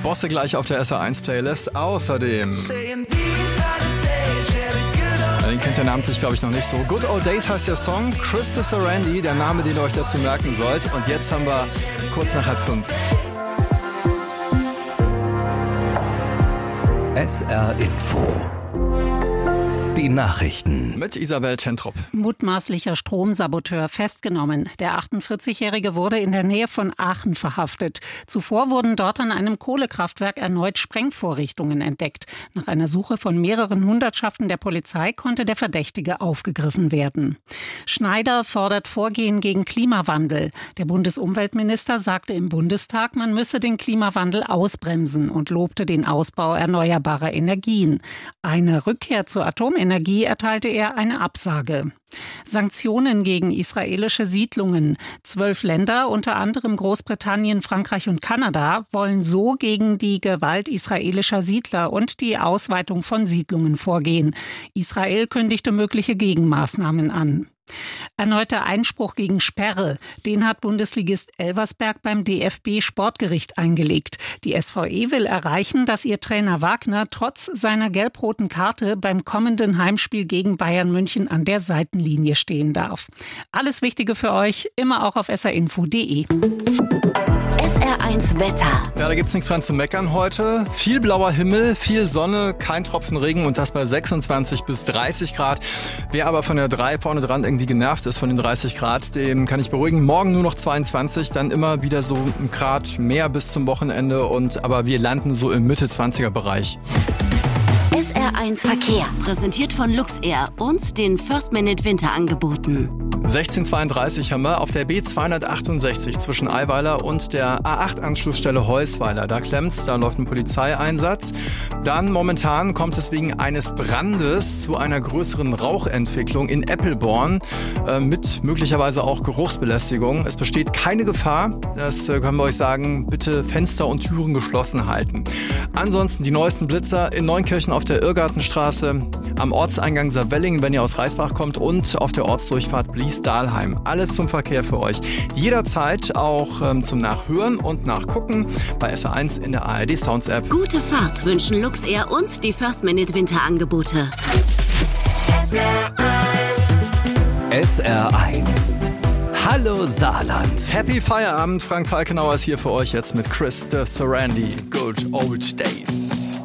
Bosse gleich auf der SR1-Playlist. Außerdem, den kennt ihr namentlich, glaube ich, noch nicht so. Good Old Days heißt der Song. Chris Sarandon, der Name, den ihr euch dazu merken sollt. Und jetzt haben wir kurz nach 4:30. SR Info. Die Nachrichten. Mit Isabel Tentrup. Mutmaßlicher Stromsaboteur festgenommen. Der 48-Jährige wurde in der Nähe von Aachen verhaftet. Zuvor wurden dort an einem Kohlekraftwerk erneut Sprengvorrichtungen entdeckt. Nach einer Suche von mehreren Hundertschaften der Polizei konnte der Verdächtige aufgegriffen werden. Schneider fordert Vorgehen gegen Klimawandel. Der Bundesumweltminister sagte im Bundestag, man müsse den Klimawandel ausbremsen und lobte den Ausbau erneuerbarer Energien. Eine Rückkehr zur Atomenergie erteilte er eine Absage. Sanktionen gegen israelische Siedlungen. 12 Länder, unter anderem Großbritannien, Frankreich und Kanada, wollen so gegen die Gewalt israelischer Siedler und die Ausweitung von Siedlungen vorgehen. Israel kündigte mögliche Gegenmaßnahmen an. Erneuter Einspruch gegen Sperre. Den hat Bundesligist Elversberg beim DFB-Sportgericht eingelegt. Die SVE will erreichen, dass ihr Trainer Wagner trotz seiner gelb-roten Karte beim kommenden Heimspiel gegen Bayern München an der Seitenlinie stehen darf. Alles Wichtige für euch, immer auch auf srinfo.de. SR1 Wetter. Ja, da gibt's nichts dran zu meckern heute. Viel blauer Himmel, viel Sonne, kein Tropfen Regen und das bei 26 bis 30 Grad. Wer aber von der 3 vorne dran irgendwie genervt ist von den 30 Grad, dem kann ich beruhigen. Morgen nur noch 22, dann immer wieder so ein Grad mehr bis zum Wochenende. Aber wir landen so im Mitte-20er-Bereich. SR1 Verkehr, präsentiert von Luxair und den First Minute Winterangeboten. 16:32 haben wir auf der B268 zwischen Eiweiler und der A8-Anschlussstelle Heusweiler. Da klemmt's, da läuft ein Polizeieinsatz. Dann momentan kommt es wegen eines Brandes zu einer größeren Rauchentwicklung in Eppelborn mit möglicherweise auch Geruchsbelästigung. Es besteht keine Gefahr, das können wir euch sagen. Bitte Fenster und Türen geschlossen halten. Ansonsten die neuesten Blitzer in Neunkirchen auf der Irrgartenstraße, am Ortseingang Saarwellingen, wenn ihr aus Reisbach kommt, und auf der Ortsdurchfahrt Blies-Dahlheim. Alles zum Verkehr für euch. Jederzeit auch zum Nachhören und Nachgucken bei SR1 in der ARD Sounds App. Gute Fahrt wünschen Luxair und die First Minute Winterangebote. SR1. Hallo Saarland. Happy Feierabend. Frank Falkenauer ist hier für euch jetzt mit Chris Sarandon. Good Old Days.